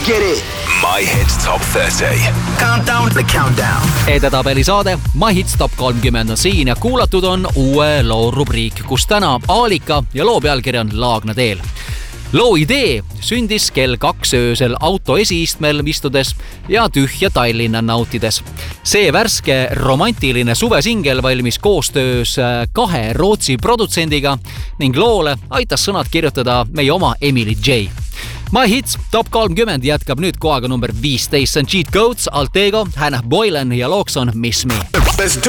get it. My Hits Top 30. Countdown, the countdown. Edetabeli saade My Hits Top 30 on siin ja kuulatud on uue loo rubriik, kus täna Aalika ja loo pealkiri on Laagna teel. Loo idee sündis kell 2 öösel auto esiistmel istudes ja tühja Tallinna nautides. See värske romantiline suvesingel valmis koostöös 2 Rootsi produtsendiga ning loole aitas sõnad kirjutada meie oma Emily J. My Hits Top 30 jätkab nüüd kohaga number 15. See on Cheat Codes, Altego, Hannah Boylan ja looks on Miss Me. Let's